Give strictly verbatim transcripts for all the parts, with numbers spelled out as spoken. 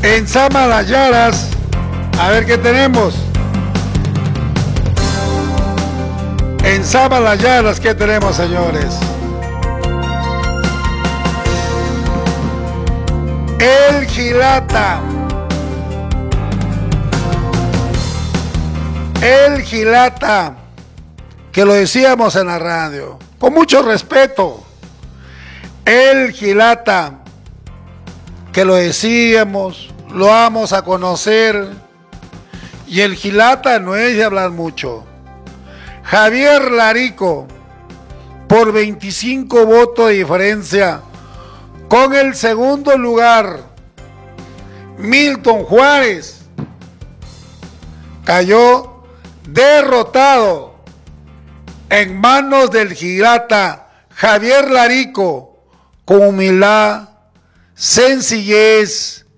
En Samalayaras, a ver qué tenemos. En Samalayaras, ¿qué tenemos, señores? El Gilata. El Gilata, que lo decíamos en la radio, con mucho respeto. El Gilata, que lo decíamos, lo vamos a conocer. Y el Gilata no es de hablar mucho. Javier Larico, por veinticinco votos de diferencia, con el segundo lugar. Milton Juárez cayó derrotado en manos del Gilata. Javier Larico, con humildad, sencillez,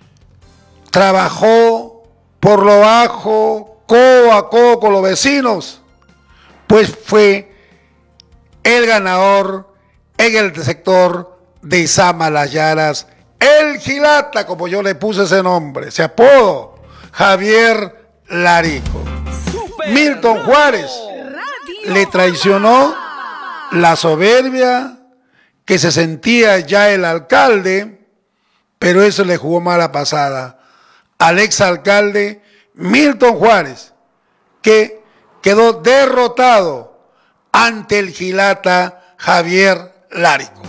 trabajó por lo bajo, codo a codo con los vecinos, pues fue el ganador en el sector de Samalayaras. El Gilata, como yo le puse ese nombre, ese apodo, Javier Larico. Milton Juárez le traicionó la soberbia que se sentía ya el alcalde, pero eso le jugó mala pasada al exalcalde Milton Juárez, que quedó derrotado ante el Gilata Javier Larico.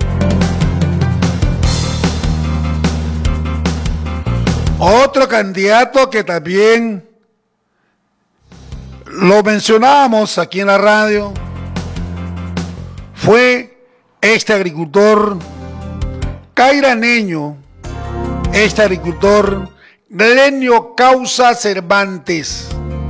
Otro candidato que también lo mencionábamos aquí en la radio fue este agricultor cairaneño, este agricultor Glenio Causa Cervantes.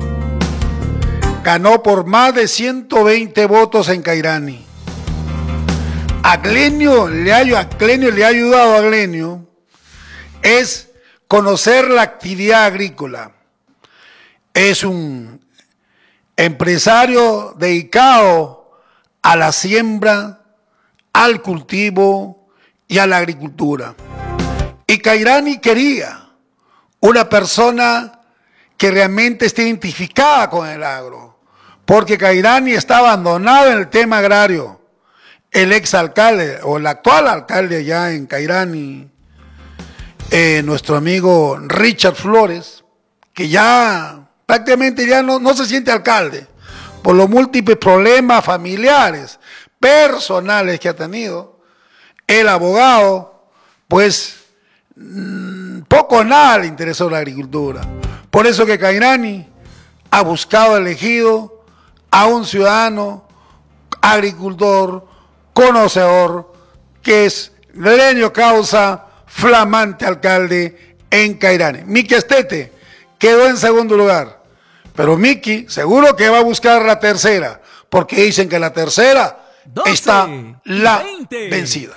Ganó por más de ciento veinte votos en Cairani. A Glenio le ha, a Glenio le ha ayudado a Glenio es conocer la actividad agrícola. Es un empresario dedicado a la siembra, al cultivo y a la agricultura. Y Cairani quería una persona que realmente esté identificada con el agro, porque Cairani está abandonado en el tema agrario. El exalcalde o el actual alcalde allá en Cairani, eh, nuestro amigo Richard Flores, que ya prácticamente ya no, no se siente alcalde por los múltiples problemas familiares, personales que ha tenido. El abogado, pues, mmm, poco o nada le interesó la agricultura. Por eso que Cairani ha buscado, elegido a un ciudadano, agricultor, conocedor, que es Glenio Causa, flamante alcalde en Cairani. Miki Estete quedó en segundo lugar, pero Miki seguro que va a buscar la tercera, porque dicen que la tercera doce, está la veinte. Vencida.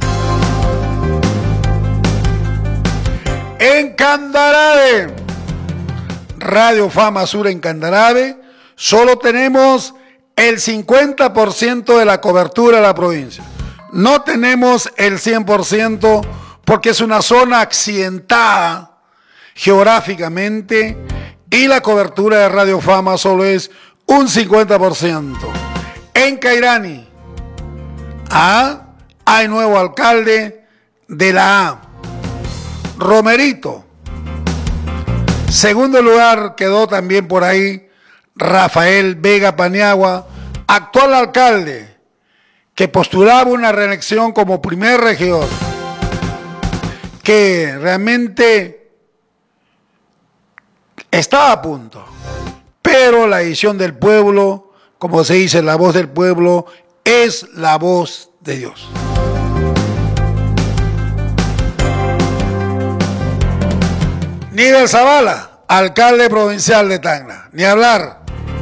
En Candarave, Radio Fama Sur en Candarave, solo tenemos el cincuenta por ciento de la cobertura de la provincia. No tenemos el cien por ciento porque es una zona accidentada geográficamente y la cobertura de Radio Fama solo es un cincuenta por ciento. En Cairani, ¿ah? Hay nuevo alcalde de la A, Romerito. Segundo lugar quedó también por ahí Rafael Vega Paniagua, actual alcalde, que postulaba una reelección como primer regidor, que realmente estaba a punto, pero la decisión del pueblo, como se dice, la voz del pueblo es la voz de Dios. Níbal Zavala, alcalde provincial de Tacna, ni hablar.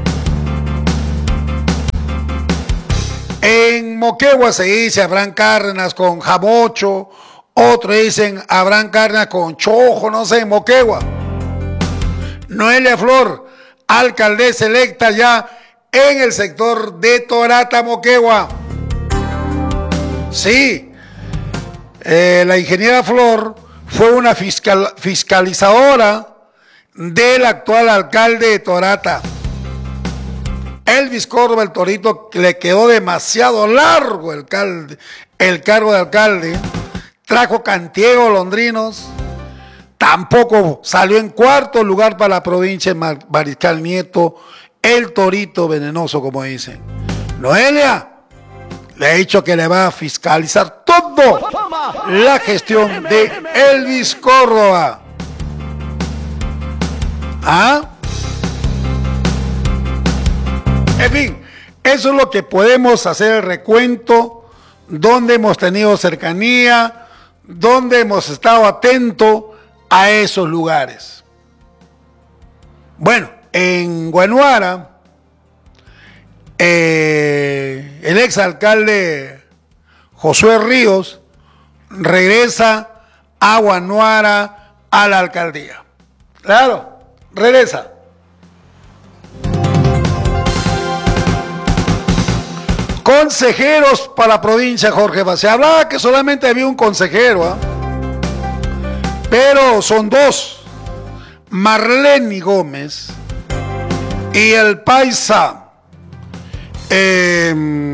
En Moquegua se dice Abraham Cárdenas con jabocho, otros dicen Abraham Cárdenas con chojo, no sé, en Moquegua. Noelia Flor, alcaldesa electa ya en el sector de Torata, Moquegua. Sí, eh, la ingeniera Flor fue una fiscal, fiscalizadora del actual alcalde de Torata. Elvis Córdoba, el Torito, le quedó demasiado largo el, calde, el cargo de alcalde. Trajo cantidad de golondrinos. Tampoco salió en cuarto lugar para la provincia de Mariscal Nieto, el Torito venenoso, como dicen. Noelia le ha dicho que le va a fiscalizar todo la gestión de Elvis Córdoba. ¿Ah? En fin, eso es lo que podemos hacer el recuento, donde hemos tenido cercanía, donde hemos estado atentos a esos lugares. Bueno, en Guanuara, eh, el exalcalde Josué Ríos regresa a Guanuara a la alcaldía. Claro, regresa. Consejeros para la provincia, Jorge. Se hablaba que solamente había un consejero, ¿eh? Pero son dos, Marlene Gómez y el paisa eh,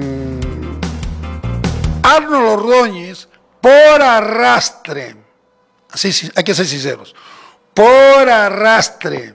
Arnold Ordóñez, por arrastre, así hay que ser sinceros, por arrastre,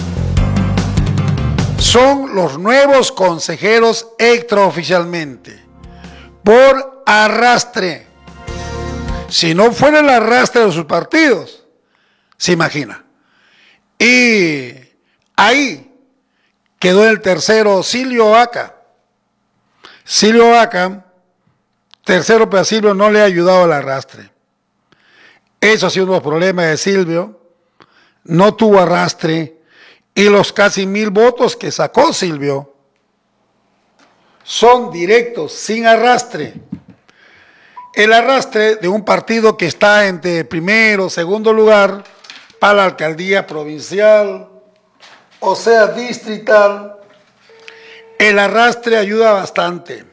son los nuevos consejeros extraoficialmente, por arrastre. Si no fuera el arrastre de sus partidos, se imagina. Y ahí quedó el tercero, Silvio Vaca. Silvio Vaca, tercero, pero a Silvio no le ha ayudado al arrastre. Eso ha sido uno de los problemas de Silvio. No tuvo arrastre. Y los casi mil votos que sacó Silvio son directos, sin arrastre. El arrastre de un partido que está entre primero o segundo lugar para la alcaldía provincial, o sea, distrital, el arrastre ayuda bastante.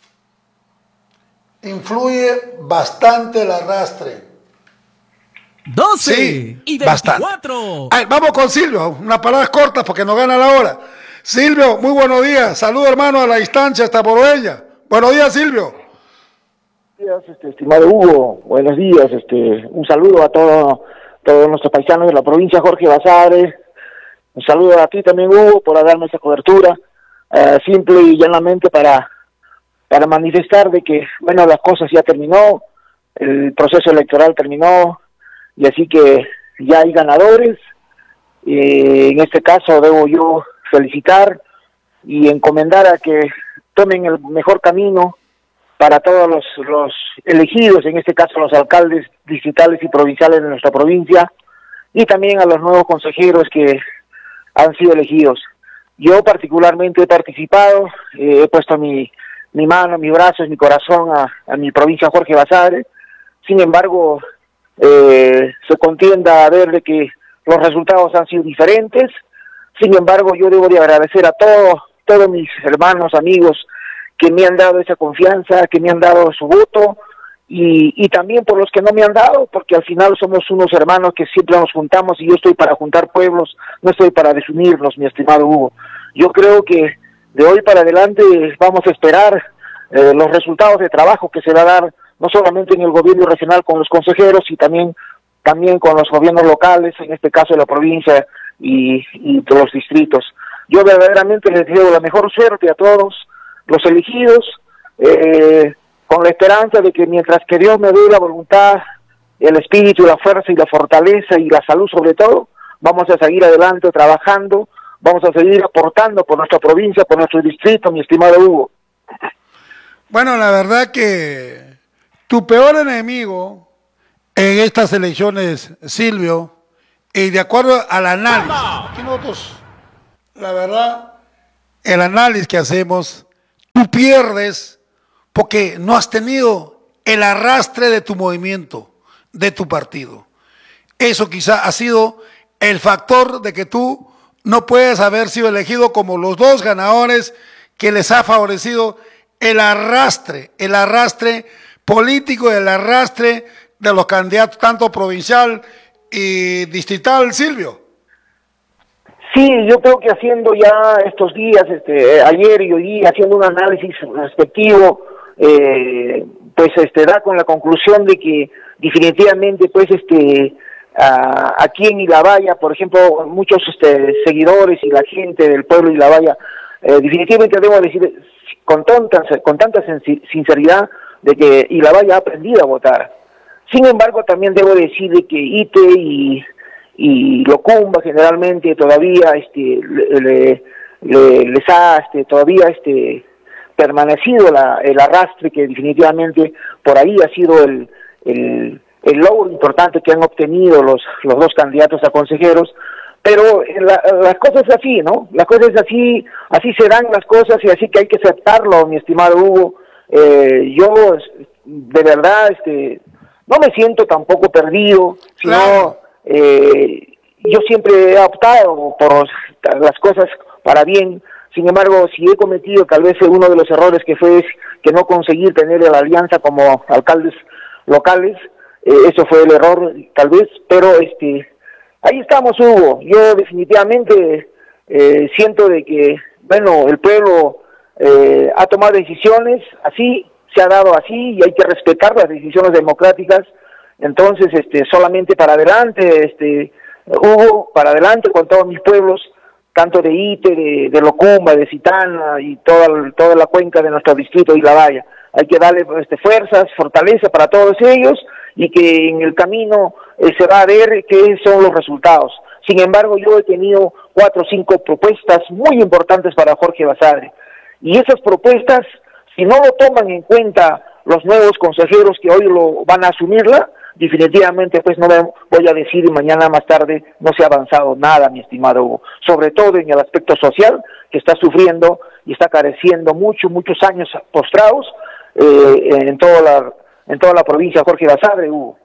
Influye bastante el arrastre. doce sí, y veinticuatro. Ay, vamos con Silvio, unas palabras cortas porque nos gana la hora. Silvio, muy buenos días. Saludos, hermano, a la distancia hasta Poroella. Buenos días, Silvio. Buenos días, este, estimado Hugo. Buenos días. Este, un saludo a todo, todos nuestros paisanos de la provincia, Jorge Basadre. Un saludo a ti también, Hugo, por darme esa cobertura. Uh, simple y llanamente para, para manifestar de que, bueno, las cosas ya terminó, el proceso electoral terminó, y así que ya hay ganadores. Eh, en este caso debo yo felicitar y encomendar a que tomen el mejor camino para todos los, los elegidos, en este caso los alcaldes distritales y provinciales de nuestra provincia, y también a los nuevos consejeros que han sido elegidos. Yo particularmente he participado, eh, he puesto mi, mi mano, mi brazo, mi corazón a, a mi provincia Jorge Basadre. Sin embargo, eh, se contienda a ver de que los resultados han sido diferentes. Sin embargo, yo debo de agradecer a todos, todos mis hermanos, amigos, que me han dado esa confianza, que me han dado su voto, y, y también por los que no me han dado, porque al final somos unos hermanos que siempre nos juntamos, y yo estoy para juntar pueblos, no estoy para desunirlos, mi estimado Hugo. Yo creo que de hoy para adelante vamos a esperar eh, los resultados de trabajo que se va a dar, no solamente en el gobierno regional con los consejeros, y también, también con los gobiernos locales, en este caso de la provincia y, y de los distritos. Yo verdaderamente les deseo la mejor suerte a todos los elegidos, eh, con la esperanza de que mientras que Dios me dé la voluntad, el espíritu, la fuerza y la fortaleza y la salud sobre todo, vamos a seguir adelante trabajando, vamos a seguir aportando por nuestra provincia, por nuestro distrito, mi estimado Hugo. Bueno, la verdad que tu peor enemigo en estas elecciones, Silvio, y de acuerdo al análisis, aquí nosotros, la verdad, el análisis que hacemos, tú pierdes porque no has tenido el arrastre de tu movimiento, de tu partido. Eso quizá ha sido el factor de que tú no puedes haber sido elegido como los dos ganadores que les ha favorecido el arrastre, el arrastre político, el arrastre de los candidatos, tanto provincial y distrital, Silvio? Sí, yo creo que haciendo ya estos días, este, ayer y hoy día, haciendo un análisis respectivo, eh, pues este da con la conclusión de que definitivamente, pues este, a, aquí en Ilabaya, por ejemplo, muchos este, seguidores y la gente del pueblo de Ilabaya, eh, definitivamente debo decir con tanta, con tanta sinceridad de que Ilabaya ha aprendido a votar. Sin embargo, también debo decir de que Ite y, y Locumba generalmente todavía este, le, le, le, les ha este, todavía este, permanecido la, el arrastre que definitivamente por ahí ha sido el, el, el logro importante que han obtenido los, los dos candidatos a consejeros. Pero la, las cosas es así, ¿no? Las cosas es así, así se dan las cosas y así que hay que aceptarlo, mi estimado Hugo. Eh, yo, de verdad, este, no me siento tampoco perdido, sino Claro. eh, yo siempre he optado por las cosas para bien. Sin embargo, si he cometido tal vez uno de los errores que fue que no conseguir tener la alianza como alcaldes locales, eh, eso fue el error tal vez, pero este... ahí estamos, Hugo. Yo definitivamente eh, siento de que, bueno, el pueblo eh, ha tomado decisiones, así, se ha dado así, y hay que respetar las decisiones democráticas. Entonces, este, solamente para adelante, este, Hugo, para adelante con todos mis pueblos, tanto de Ite, de, de Locumba, de Citana, y toda, toda la cuenca de nuestro distrito de Ilabaya. Hay que darle este, fuerzas, fortaleza para todos ellos, y que en el camino eh, se va a ver qué son los resultados. Sin embargo, yo he tenido cuatro o cinco propuestas muy importantes para Jorge Basadre, y esas propuestas, si no lo toman en cuenta los nuevos consejeros que hoy lo van a asumirla, definitivamente pues no me voy a decir y mañana más tarde no se ha avanzado nada, mi estimado Hugo, sobre todo en el aspecto social, que está sufriendo y está careciendo mucho, muchos años postrados eh, en toda la en toda la provincia Jorge Basadre, Hugo.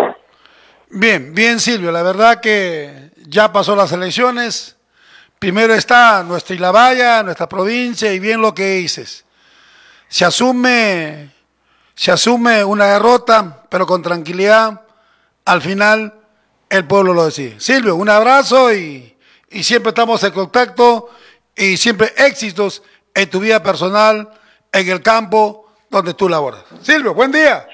Bien, bien, Silvio, la verdad que ya pasó las elecciones. Primero está nuestra Ilabaya, nuestra provincia, y bien lo que dices. Se asume, se asume una derrota, pero con tranquilidad. Al final, el pueblo lo decide. Silvio, un abrazo y, y siempre estamos en contacto y siempre éxitos en tu vida personal, en el campo donde tú laboras. Silvio, buen día.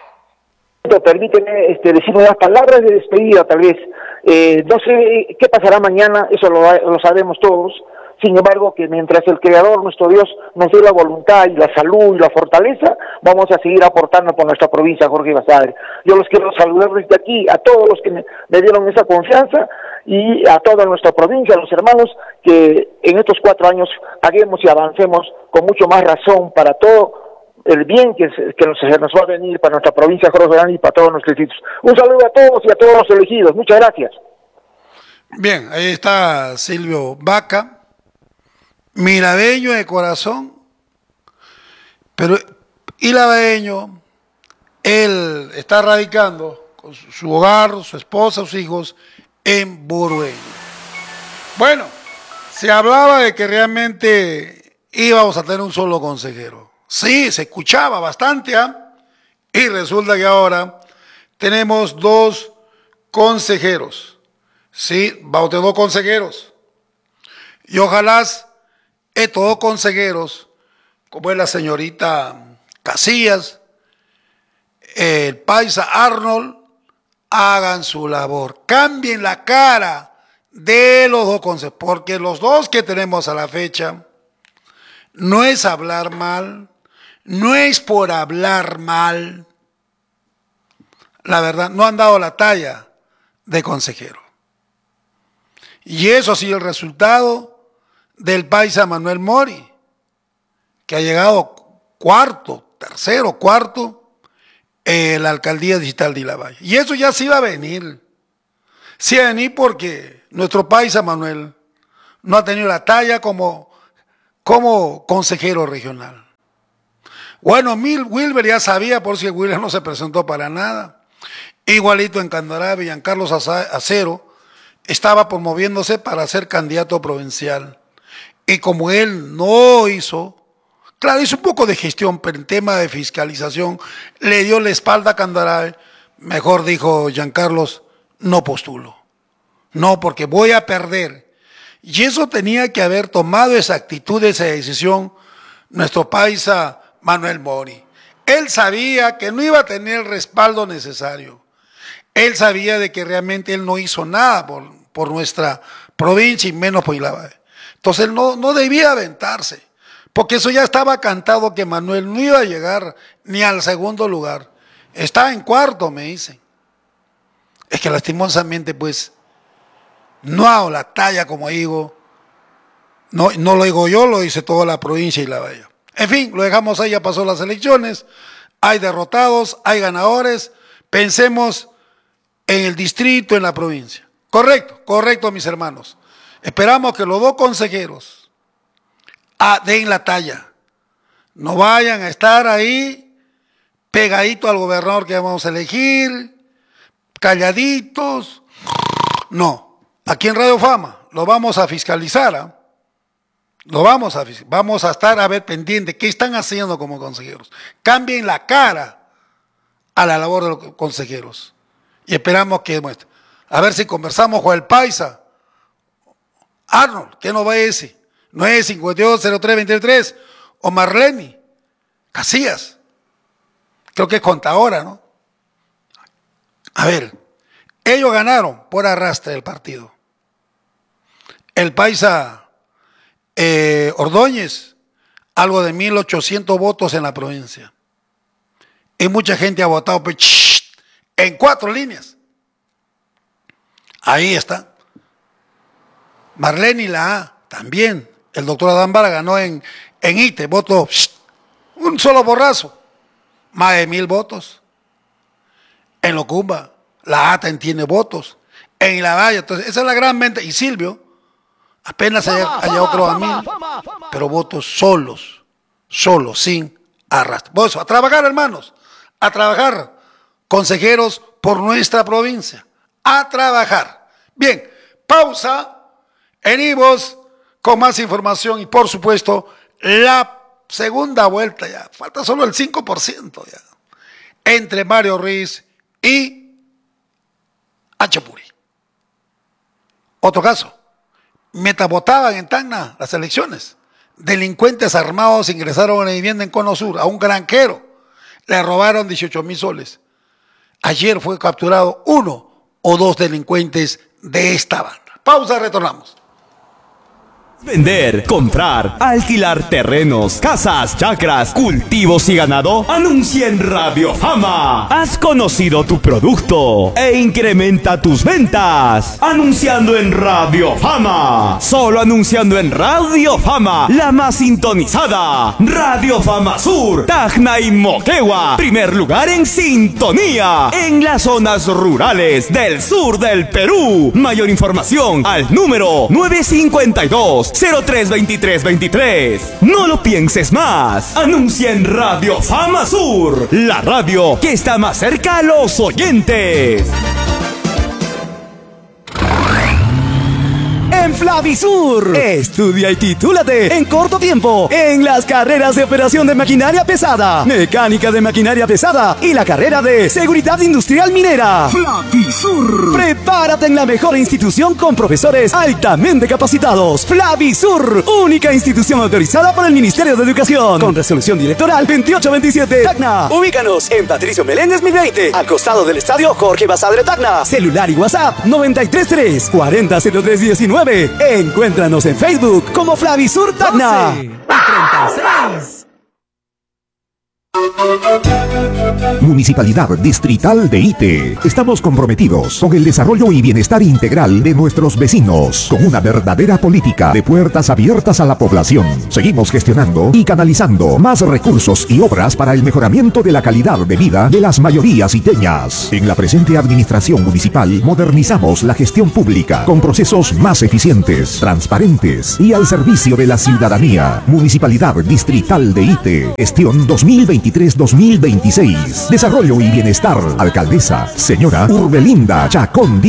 Permíteme este, decir unas palabras de despedida, tal vez. Eh, no sé qué pasará mañana, eso lo, lo sabemos todos. Sin embargo, que mientras el Creador, nuestro Dios, nos dé la voluntad y la salud y la fortaleza, vamos a seguir aportando por nuestra provincia, Jorge Basadre. Yo los quiero saludar desde aquí a todos los que me, me dieron esa confianza y a toda nuestra provincia, a los hermanos, que en estos cuatro años haguemos y avancemos con mucho más razón para todo el bien que, que nos, nos va a venir para nuestra provincia Jorge Basadre y para todos nuestros distritos. Un saludo a todos y a todos los elegidos. Muchas gracias. Bien, ahí está Silvio Vaca, mirabeño de corazón, pero ilabeño, él está radicando con su, su hogar, su esposa, sus hijos en Burueño. Bueno, se hablaba de que realmente íbamos a tener un solo consejero. Sí, se escuchaba bastante, ¿eh? Y resulta que ahora tenemos dos consejeros. Sí, vamos a tener dos consejeros. Y ojalá estos dos consejeros, como es la señorita Casillas, el paisa Arnold, hagan su labor. Cambien la cara de los dos consejeros, porque los dos que tenemos a la fecha no es hablar mal, no es por hablar mal. La verdad, no han dado la talla de consejero. Y eso ha sido el resultado del paisa Manuel Mori, que ha llegado cuarto, tercero, cuarto en la alcaldía digital de Ilabaya. Y eso ya se iba a venir. Se iba a venir porque nuestro paisa Manuel no ha tenido la talla como, como consejero regional. Bueno, Wilber ya sabía, por si Wilber no se presentó para nada. Igualito en Candarave, Giancarlo Acero estaba promoviéndose para ser candidato provincial. Y como él no hizo, claro, hizo un poco de gestión, pero en tema de fiscalización le dio la espalda a Candarave. mejor dijo Giancarlos, no postulo. No, porque voy a perder. Y eso tenía que haber tomado esa actitud, esa decisión, nuestro paisa Manuel Mori. Él sabía que no iba a tener el respaldo necesario. Él sabía de que realmente él no hizo nada por, por nuestra provincia y menos por Ilavalle. Entonces él no, no debía aventarse, porque eso ya estaba cantado que Manuel no iba a llegar ni al segundo lugar. Está en cuarto, me dicen. Es que lastimosamente, pues, no hago la talla, como digo. No, no lo digo yo, lo dice toda la provincia de Ilavalle. En fin, lo dejamos ahí, ya pasó las elecciones. Hay derrotados, hay ganadores. Pensemos en el distrito, en la provincia. Correcto, correcto, mis hermanos. Esperamos que los dos consejeros ah, den la talla. No vayan a estar ahí pegaditos al gobernador que vamos a elegir, calladitos. No, aquí en Radio Fama lo vamos a fiscalizar. ¿eh? Lo vamos a fiscalizar. Vamos a estar a ver pendiente qué están haciendo como consejeros. Cambien la cara a la labor de los consejeros. Y esperamos que demuestre. A ver si conversamos con el paisa. Arnold, ¿qué nos va a decir? nueve cinco dos cero tres dos tres o Marleni Casillas. Creo que es contadora, ¿no? A ver, ellos ganaron por arrastre el partido. El paisa eh, Ordóñez, algo de mil ochocientos votos en la provincia. Y mucha gente ha votado pues, shh, en cuatro líneas. Ahí está. Marleni la A, también. El doctor Adán Vara ganó en, en Ite, voto, shh, un solo borrazo. Más de mil votos. En Locumba, la A tiene votos. En Ilavalle, entonces, esa es la gran mente. Y Silvio, apenas haya, haya otro a mil, pero votos solos, solos, sin arrastre. Por eso, a trabajar, hermanos, a trabajar, consejeros por nuestra provincia, a trabajar. Bien, pausa. Venimos con más información y, por supuesto, la segunda vuelta ya. Falta solo el cinco por ciento ya. Entre Mario Ruiz y Hachapuri. Otro caso. Mientras votaban en Tacna las elecciones, delincuentes armados ingresaron a una vivienda en Cono Sur, a un granjero. Le robaron dieciocho mil soles. Ayer fue capturado uno o dos delincuentes de esta banda. Pausa, retornamos. Vender, comprar, alquilar terrenos, casas, chacras, cultivos y ganado. Anuncia en Radio Fama. Has conocido tu producto e incrementa tus ventas. Anunciando en Radio Fama. Solo anunciando en Radio Fama, la más sintonizada. Radio Fama Sur, Tacna y Moquegua. Primer lugar en sintonía en las zonas rurales del sur del Perú. Mayor información al número nueve cinco dos, cero tres dos tres dos tres. No lo pienses más. Anuncia en Radio Fama Sur, la radio que está más cerca a los oyentes. En Flavisur, estudia y titúlate en corto tiempo en las carreras de operación de maquinaria pesada, mecánica de maquinaria pesada y la carrera de seguridad industrial minera. Flavisur. Prepárate en la mejor institución con profesores altamente capacitados. Flavisur, única institución autorizada por el Ministerio de Educación, con resolución directoral veintiocho veintisiete. Tacna. Ubícanos en Patricio Meléndez mil veinte, al costado del estadio Jorge Basadre Tacna. Celular y WhatsApp noventa y tres tres, cuarenta cero tres diecinueve. Encuéntranos en Facebook como Flavisur Tacna. doce y treinta y seis. Municipalidad Distrital de Ite. Estamos comprometidos con el desarrollo y bienestar integral de nuestros vecinos, con una verdadera política de puertas abiertas a la población. Seguimos gestionando y canalizando más recursos y obras para el mejoramiento de la calidad de vida de las mayorías iteñas. En la presente administración municipal modernizamos la gestión pública con procesos más eficientes, transparentes y al servicio de la ciudadanía. Municipalidad Distrital de Ite. Gestión dos mil veintitrés dos mil veintiséis. Desarrollo y bienestar. Alcaldesa, señora Urbelinda Chacón.